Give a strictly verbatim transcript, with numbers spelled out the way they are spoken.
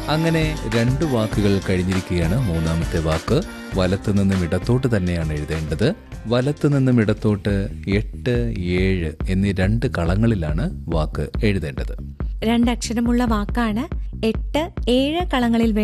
അങ്ങനെ രണ്ടു വാക്കുകൾ കഴിഞ്ഞിരിക്കുകയാണ്. മൂന്നാമത്തെ വാക്ക് വലത്തു നിന്നും ഇടത്തോട്ട് തന്നെയാണ് എഴുതേണ്ടത്. വലത്തു നിന്നും ഇടത്തോട്ട് എട്ട്, ഏഴ് എന്നീ രണ്ട് കളങ്ങളിലാണ് വാക്ക് എഴുതേണ്ടത്. രണ്ടക്ഷരമുള്ള വാക്കാണ്. എട്ട്, ഏഴ് കളങ്ങളിൽ